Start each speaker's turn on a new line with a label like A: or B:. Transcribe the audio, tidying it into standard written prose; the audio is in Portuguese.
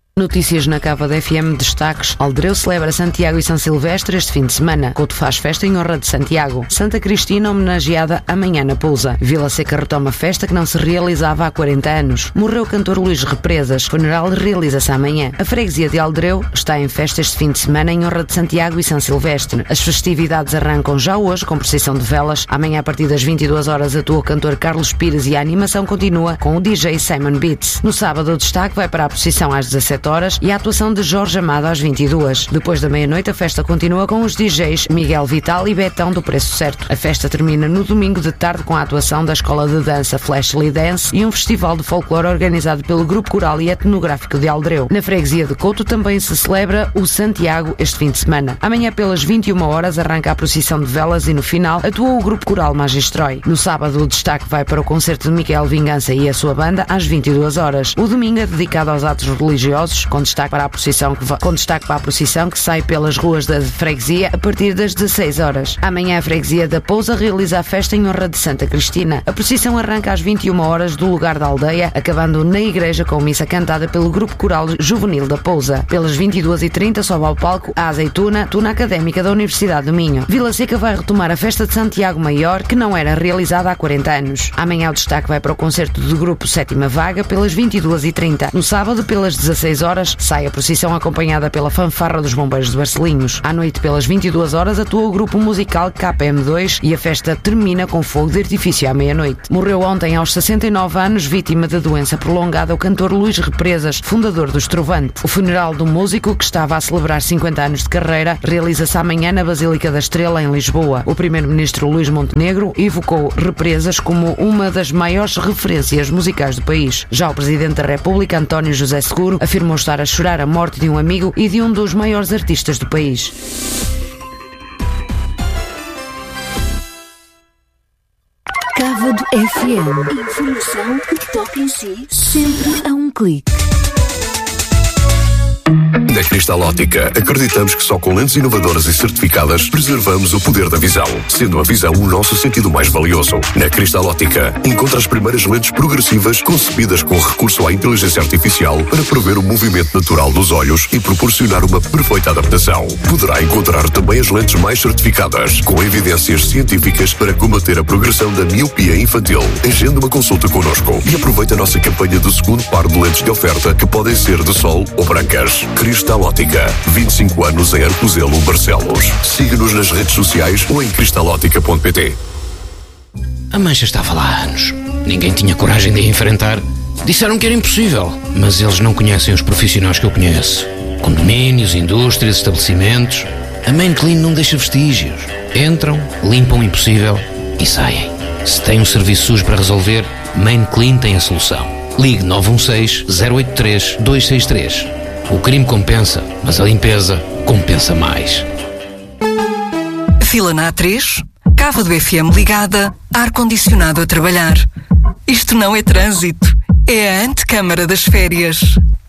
A: Notícias na Cava da FM, destaques. Aldereu celebra Santiago e São Silvestre este fim de semana. Couto faz festa em honra de Santiago. Santa Cristina homenageada amanhã na Pousa. Vila Seca retoma festa que não se realizava há 40 anos. Morreu o cantor Luís Represas. Funeral realiza-se amanhã. A freguesia de Aldereu está em festa este fim de semana em honra de Santiago e São Silvestre. As festividades arrancam já hoje com procissão de velas. Amanhã a partir das 22 horas atua o cantor Carlos Pires e a animação continua com o DJ Simon Beats. No sábado o destaque vai para a procissão às 17 horas e a atuação de Jorge Amado às 22. Depois da meia-noite a festa continua com os DJs Miguel Vital e Betão do Preço Certo. A festa termina no domingo de tarde com a atuação da Escola de Dança Flashly Dance e um festival de folclore organizado pelo Grupo Coral e Etnográfico de Aldereu. Na freguesia de Couto também se celebra o Santiago este fim de semana. Amanhã pelas 21 horas arranca a procissão de velas e no final atua o Grupo Coral Magistrói. No sábado o destaque vai para o concerto de Miquel Vingança e a sua banda às 22 horas. O domingo é dedicado aos atos religiosos, com destaque para a procissão que sai pelas ruas da freguesia a partir das 16 horas. Amanhã a freguesia da Pousa realiza a festa em honra de Santa Cristina. A procissão arranca às 21 horas do lugar da aldeia, acabando na igreja com missa cantada pelo Grupo Coral Juvenil da Pousa. Pelas 22h30 sobe ao palco a Azeituna, Tuna Académica da Universidade do Minho. Vila Seca vai retomar a festa de Santiago Maior, que não era realizada há 40 anos. Amanhã o destaque vai para o concerto do Grupo Sétima Vaga pelas 22h30. No sábado, pelas 16 horas, sai a procissão acompanhada pela fanfarra dos Bombeiros de Barcelinhos. À noite, pelas 22 horas, atua o grupo musical KPM2 e a festa termina com fogo de artifício à meia-noite. Morreu ontem aos 69 anos, vítima de doença prolongada, o cantor Luís Represas, fundador do Estrovante. O funeral do músico, que estava a celebrar 50 anos de carreira, realiza-se amanhã na Basílica da Estrela, em Lisboa. O primeiro-ministro Luís Montenegro evocou Represas como uma das maiores referências musicais do país. Já o presidente da República, António José Seguro, afirmou estar a chorar a morte de um amigo e de um dos maiores artistas do país.
B: Cávado FM. Informação que toca em si, sempre a um clique.
C: Na Cristal Ótica, acreditamos que só com lentes inovadoras e certificadas preservamos o poder da visão, sendo a visão o nosso sentido mais valioso. Na Cristal Ótica, encontra as primeiras lentes progressivas concebidas com recurso à inteligência artificial para prever o movimento natural dos olhos e proporcionar uma perfeita adaptação. Poderá encontrar também as lentes mais certificadas, com evidências científicas para combater a progressão da miopia infantil. Agende uma consulta connosco e aproveite a nossa campanha do segundo par de lentes de oferta, que podem ser de sol ou brancas. Cristal Ótica, 25 anos em Arcozelo, Barcelos. Siga-nos nas redes sociais ou em cristalótica.pt.
D: A mancha estava lá há anos. Ninguém tinha coragem de a enfrentar. Disseram que era impossível, mas eles não conhecem os profissionais que eu conheço. Condomínios, indústrias, estabelecimentos. A Main Clean não deixa vestígios. Entram, limpam o impossível e saem. Se tem um serviço sujo para resolver, Main Clean tem a solução. Ligue 916-083-263. O crime compensa, mas a limpeza compensa mais.
E: Fila na A3, Cava do FM ligada, ar-condicionado a trabalhar. Isto não é trânsito, é a antecâmara das férias.